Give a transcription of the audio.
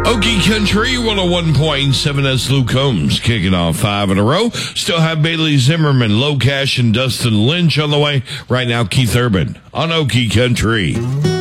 Okie Country 101.7, as Luke Combs kicking off 5 in a row. Still have Bailey Zimmerman, Low Cash, and Dustin Lynch on the way. Right now, Keith Urban on Okie Country.